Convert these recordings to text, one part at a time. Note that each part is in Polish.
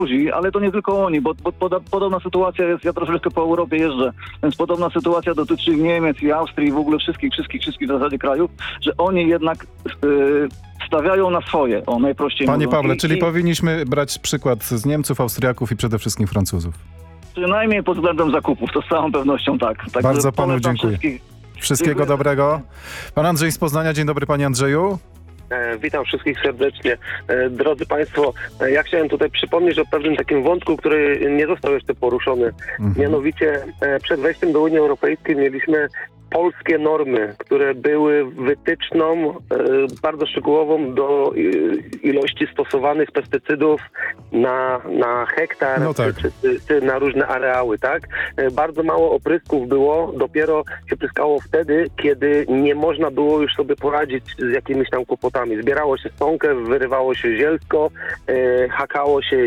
ale to nie tylko oni, bo podobna sytuacja jest, ja troszeczkę po Europie jeżdżę, więc podobna sytuacja dotyczy Niemiec i Austrii i w ogóle wszystkich w zasadzie krajów, że oni jednak stawiają na swoje, najprościej Panie mówiąc. Pawle, czyli powinniśmy brać przykład z Niemców, Austriaków i przede wszystkim Francuzów. Przynajmniej pod względem zakupów, to z całą pewnością tak. Także bardzo panu polecam dziękuję. Wszystkiego dobrego. Pan Andrzej z Poznania. Dzień dobry, panie Andrzeju. Witam wszystkich serdecznie. Drodzy Państwo, ja chciałem tutaj przypomnieć o pewnym takim wątku, który nie został jeszcze poruszony. Mianowicie przed wejściem do Unii Europejskiej mieliśmy polskie normy, które były wytyczną bardzo szczegółową do ilości stosowanych pestycydów na hektar, no tak. czy na różne areały, tak? Bardzo mało oprysków było, dopiero się pryskało wtedy, kiedy nie można było już sobie poradzić z jakimiś tam kłopotami. Zbierało się stonkę, wyrywało się zielsko, hakało się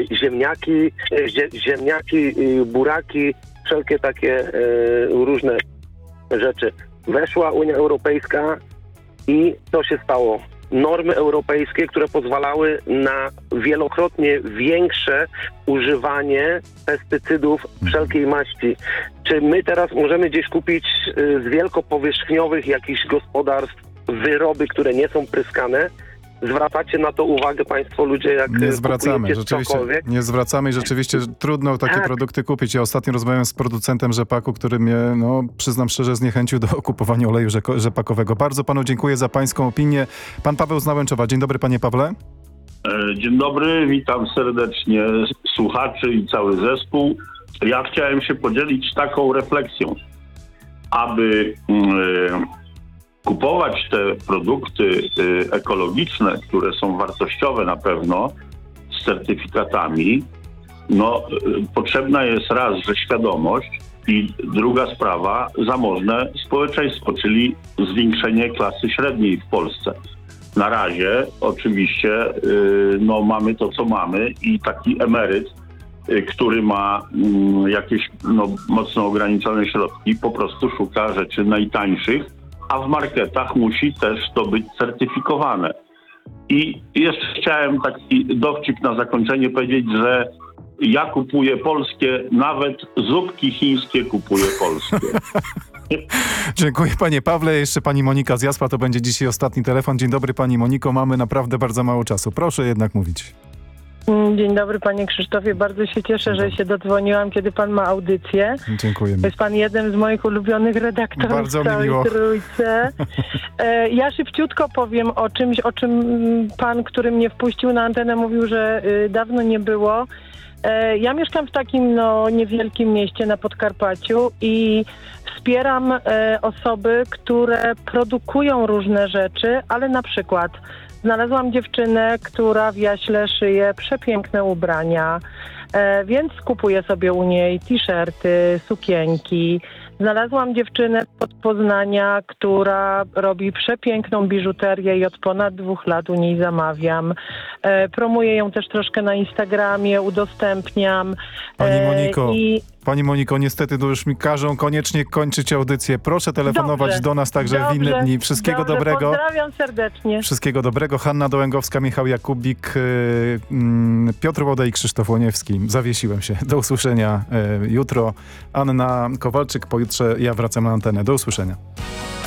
ziemniaki, buraki, wszelkie takie różne rzeczy. Weszła Unia Europejska i co się stało? Normy europejskie, które pozwalały na wielokrotnie większe używanie pestycydów wszelkiej maści. Czy my teraz możemy gdzieś kupić z wielkopowierzchniowych jakichś gospodarstw wyroby, które nie są pryskane? Zwracacie na to uwagę Państwo, ludzie, jak nie zwracamy, rzeczywiście. Nie zwracamy i rzeczywiście trudno takie produkty kupić. Ja ostatnio rozmawiałem z producentem rzepaku, który mnie, przyznam szczerze, zniechęcił do kupowania oleju rzepakowego. Bardzo panu dziękuję za pańską opinię. Pan Paweł z Nałęczowa. Dzień dobry, panie Pawle. Dzień dobry, witam serdecznie słuchaczy i cały zespół. Ja chciałem się podzielić taką refleksją, aby kupować te produkty ekologiczne, które są wartościowe na pewno, z certyfikatami, potrzebna jest raz, że świadomość i druga sprawa, zamożne społeczeństwo, czyli zwiększenie klasy średniej w Polsce. Na razie oczywiście mamy to, co mamy i taki emeryt, który ma jakieś mocno ograniczone środki, po prostu szuka rzeczy najtańszych, a w marketach musi też to być certyfikowane. I jeszcze chciałem taki dowcip na zakończenie powiedzieć, że ja kupuję polskie, nawet zupki chińskie kupuję polskie. Dziękuję, panie Pawle. Jeszcze pani Monika z Jasła, to będzie dzisiaj ostatni telefon. Dzień dobry, pani Moniko. Mamy naprawdę bardzo mało czasu. Proszę jednak mówić. Dzień dobry, panie Krzysztofie. Bardzo się cieszę, że się dodzwoniłam, kiedy pan ma audycję. Dziękujemy. To jest pan jeden z moich ulubionych redaktorów bardzo w całej miło. trójce. Ja szybciutko powiem o czymś, o czym pan, który mnie wpuścił na antenę, mówił, że dawno nie było. Ja mieszkam w takim niewielkim mieście na Podkarpaciu i wspieram osoby, które produkują różne rzeczy, ale na przykład znalazłam dziewczynę, która w Jaśle szyje przepiękne ubrania, więc kupuję sobie u niej t-shirty, sukienki. Znalazłam dziewczynę od Poznania, która robi przepiękną biżuterię i od ponad 2 lat u niej zamawiam. Promuję ją też troszkę na Instagramie, udostępniam. Pani Moniko, niestety to już mi każą koniecznie kończyć audycję. Proszę telefonować do nas także w inne dni. Wszystkiego dobrego. Pozdrawiam serdecznie. Wszystkiego dobrego. Hanna Dołęgowska, Michał Jakubik, Piotr Łoda i Krzysztof Łoniewski. Zawiesiłem się. Do usłyszenia jutro. Anna Kowalczyk, pojutrze ja wracam na antenę. Do usłyszenia.